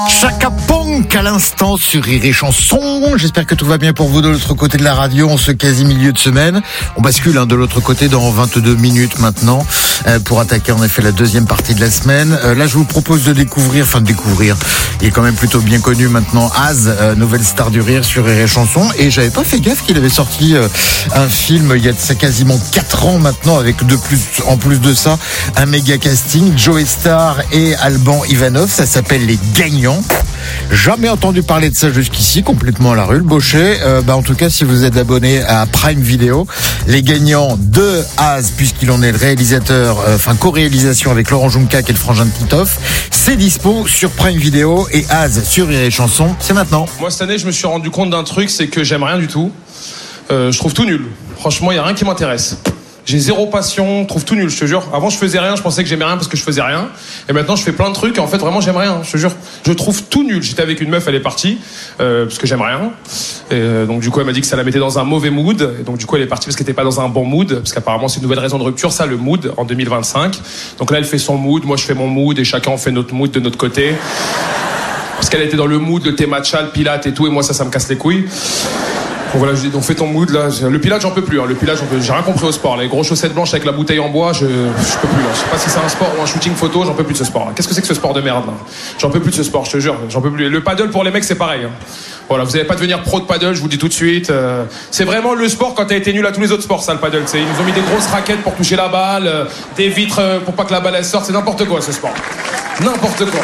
Chaka Ponk à l'instant sur Rire et Chanson. J'espère que tout va bien pour vous de l'autre côté de la radio en ce quasi milieu de semaine. On bascule de l'autre côté dans 22 minutes maintenant pour attaquer en effet la deuxième partie de la semaine. Là je vous propose de découvrir, il est quand même plutôt bien connu maintenant, Az, nouvelle star du rire sur Rire et Chanson. Et j'avais pas fait gaffe qu'il avait sorti un film il y a de ça quasiment 4 ans maintenant avec en plus de ça un méga casting, Joey Starr et Alban Ivanov. Ça s'appelle Les Gagnants. Jamais entendu parler de ça jusqu'ici, complètement à la rue, le Bochet. En tout cas, si vous êtes abonné à Prime Video, Les Gagnants de Az, puisqu'il en est le réalisateur, co-réalisation avec Laurent Juncac et le frangin de Titoff, c'est dispo sur Prime Video et Az sur Rire et Chanson. C'est maintenant. Moi, cette année, je me suis rendu compte d'un truc, c'est que j'aime rien du tout. Je trouve tout nul. Franchement, il n'y a rien qui m'intéresse. J'ai zéro passion, je trouve tout nul, je te jure. Avant, je faisais rien, je pensais que j'aimais rien parce que je faisais rien. Et maintenant, je fais plein de trucs et en fait, vraiment, j'aime rien, je te jure. Je trouve tout nul. J'étais avec une meuf, elle est partie parce que j'aime rien. Et donc, du coup, elle m'a dit que ça la mettait dans un mauvais mood. Et donc, du coup, elle est partie parce qu'elle n'était pas dans un bon mood. Parce qu'apparemment, c'est une nouvelle raison de rupture, ça, le mood, en 2025. Donc là, elle fait son mood, moi, je fais mon mood et chacun fait notre mood de notre côté. Parce qu'elle était dans le mood, le thé matcha, le pilate et tout. Et moi, ça me casse les couilles. Donc voilà, je dis, donc fais ton mood là. Le pilate, j'en peux plus. Le pilate, j'ai rien compris au sport. Les grosses chaussettes blanches avec la bouteille en bois, je peux plus là. Je sais pas si c'est un sport ou un shooting photo, j'en peux plus de ce sport là. Qu'est-ce que c'est que ce sport de merde là? J'en peux plus de ce sport, je te jure, j'en peux plus. Le paddle pour les mecs, c'est pareil. Voilà, vous allez pas devenir pro de paddle, je vous dis tout de suite. C'est vraiment le sport quand t'as été nul à tous les autres sports, ça, le paddle. Ils nous ont mis des grosses raquettes pour toucher la balle, des vitres pour pas que la balle elle sorte. C'est n'importe quoi ce sport. N'importe quoi.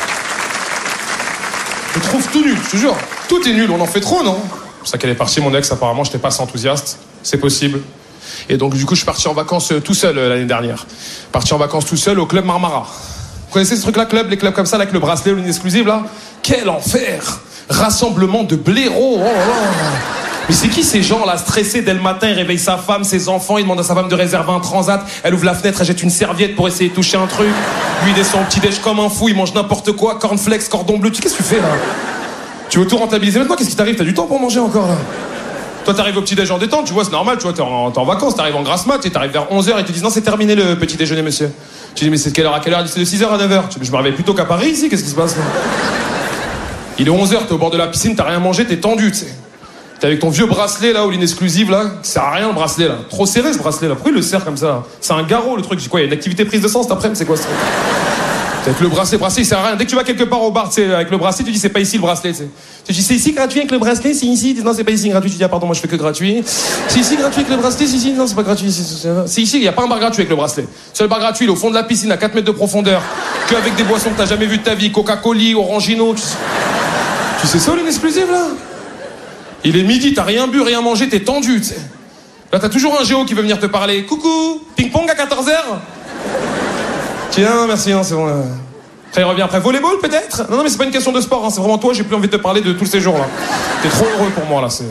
Je trouve tout nul, je te jure. Tout est nul, on en fait trop, non? C'est pour ça qu'elle est partie, mon ex, apparemment, j'étais pas assez enthousiaste. C'est possible. Et donc, du coup, je suis parti en vacances tout seul l'année dernière. Parti en vacances tout seul au club Marmara. Vous connaissez ce truc-là, les clubs comme ça, là, avec le bracelet, l'inexclusive, là? Quel enfer! Rassemblement de blaireaux, oh là là. Mais c'est qui ces gens là, stressés dès le matin? Il réveille sa femme, ses enfants, il demande à sa femme de réserver un transat. Elle ouvre la fenêtre, elle jette une serviette pour essayer de toucher un truc. Lui, il descend au petit-déj comme un fou, il mange n'importe quoi, cornflakes, cordon bleu. Qu'est-ce que tu fais là? Tu veux tout rentabiliser maintenant? Qu'est-ce qui t'arrive? T'as du temps pour manger encore là? Toi, t'arrives au petit-déj en détente, tu vois, c'est normal, tu vois, t'es en vacances, t'arrives en grasse mat, et t'arrives vers 11h et te disent non, c'est terminé le petit déjeuner, monsieur. Tu dis, mais c'est de quelle heure à quelle heure? C'est de 6h à 9h. Tu dis, je me réveille plutôt qu'à Paris ici, qu'est-ce qui se passe là? Il est 11h, t'es au bord de la piscine, t'as rien mangé, t'es tendu, tu sais. T'es avec ton vieux bracelet là, ou l'inexclusive là, qui sert à rien le bracelet là. Trop serré ce bracelet là, pourquoi il le serre comme ça? C'est un garrot le truc, je dis quoi, il y a une activité prise de sang cet après-midi, c'est quoi ce truc? Avec le bracelet, il sert à rien. Dès que tu vas quelque part au bar, tu sais, avec le bracelet, tu dis c'est pas ici le bracelet, tu sais. Tu dis c'est ici gratuit avec le bracelet, c'est ici. Non, c'est pas ici gratuit. Tu dis ah pardon, moi je fais que gratuit. C'est ici gratuit avec le bracelet, c'est ici. Non, c'est pas gratuit. C'est ici, il y a pas un bar gratuit avec le bracelet. Seul bar gratuit, il est au fond de la piscine à 4 mètres de profondeur, que avec des boissons que t'as jamais vues de ta vie, Coca-Cola, Orangino. Tu sais ça, l'inexclusive là? Il est midi, t'as rien bu, rien mangé, t'es tendu, tu sais. Là, t'as toujours un géo qui veut venir te parler. Coucou, ping-pong à 14h. Tiens, merci, non, c'est bon. Après, il revient après. Volleyball, peut-être? Non, mais c'est pas une question de sport, hein. C'est vraiment toi, j'ai plus envie de te parler de tous ces jours-là. T'es trop heureux pour moi, là, c'est...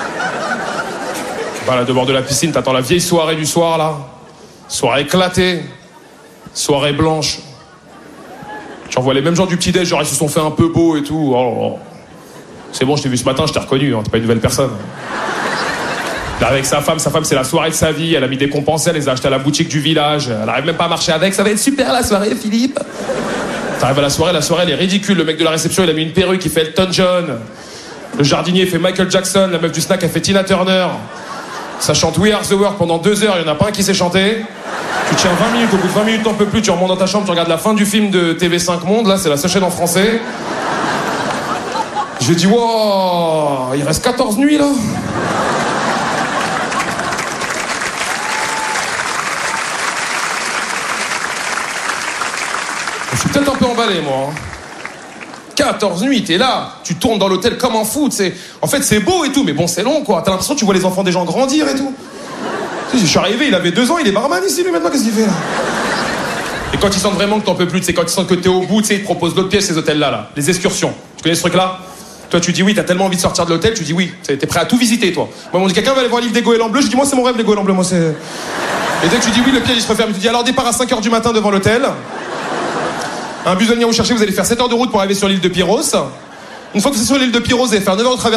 Voilà, de bord de la piscine, t'attends la vieille soirée du soir, là. Soirée éclatée. Soirée blanche. Tu revois les mêmes gens du petit-déj, genre, ils se sont fait un peu beaux et tout. Oh. C'est bon, je t'ai vu ce matin, je t'ai reconnu, hein. T'es pas une nouvelle personne. Là, avec sa femme, c'est la soirée de sa vie. Elle a mis des compensés, elle les a achetés à la boutique du village. Elle arrive même pas à marcher avec. Ça va être super la soirée, Philippe. T'arrives à la soirée elle est ridicule. Le mec de la réception, il a mis une perruque, il fait Elton John. Le jardinier fait Michael Jackson. La meuf du snack, elle fait Tina Turner. Ça chante We Are The World pendant 2 heures. Il y en a pas un qui sait chanter. Tu tiens 20 minutes. Au bout de 20 minutes, t'en peux plus. Tu remontes dans ta chambre, tu regardes la fin du film de TV5 Monde. Là, c'est la seule chaîne en français. Je dis, wow, il reste 14 nuits là. Je suis peut-être un peu emballé, moi. 14 nuits, t'es là, tu tournes dans l'hôtel comme un fou, tu sais. En fait, c'est beau et tout, mais bon, c'est long, quoi. T'as l'impression que tu vois les enfants des gens grandir et tout. Tu sais, je suis arrivé, il avait 2 ans, il est barman ici, lui, maintenant, qu'est-ce qu'il fait, là? Et quand ils sentent vraiment que t'en peux plus, tu sais, quand ils sentent que t'es au bout, tu sais, ils te proposent d'autres pièces, ces hôtels-là, là. Les excursions. Tu connais ce truc-là? Toi, tu dis oui, t'as tellement envie de sortir de l'hôtel, tu dis oui. T'es prêt à tout visiter, toi. Moi, on dit, quelqu'un va aller voir un livre des goélands bleus, je dis, moi, c'est mon rêve, les goélands bleus, moi, c'est... Et dès que tu dis oui, le piège, il se referme. Tu dis, alors, départ à 5h du matin devant l'hôtel. Un bus de venir vous chercher, vous allez faire 7 heures de route pour arriver sur l'île de Pyros. Une fois que vous êtes sur l'île de Pyros, vous allez faire 9 heures de traversée.